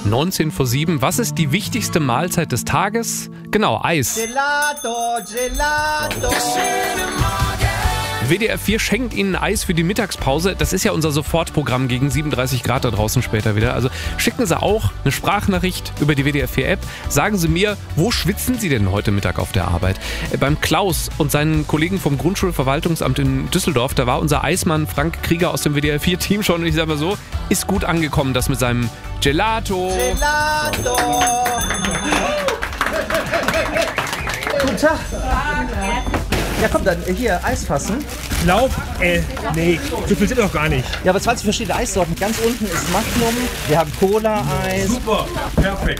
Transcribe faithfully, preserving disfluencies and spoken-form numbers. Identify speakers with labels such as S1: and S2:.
S1: neunzehn vor sieben. Was ist die wichtigste Mahlzeit des Tages? Genau, Eis.
S2: Gelato, Gelato.
S1: W D R vier schenkt Ihnen Eis für die Mittagspause. Das ist ja unser Sofortprogramm gegen siebenunddreißig Grad da draußen später wieder. Also schicken Sie auch eine Sprachnachricht über die W D R vier App. Sagen Sie mir, wo schwitzen Sie denn heute Mittag auf der Arbeit? Äh, beim Klaus und seinen Kollegen vom Grundschulverwaltungsamt in Düsseldorf, da war unser Eismann Frank Krieger aus dem W D R vier Team schon. Und ich sage mal so, ist gut angekommen, das mit seinem Gelato.
S2: Gelato. Guten Tag. Ja, komm dann, hier, Eis fassen.
S3: Ich glaub, äh, nee, so viel sind noch gar nicht.
S2: Ja, aber zwanzig verschiedene Eissorten. Ganz unten ist Magnum, wir haben Cola-Eis.
S3: Super, perfekt.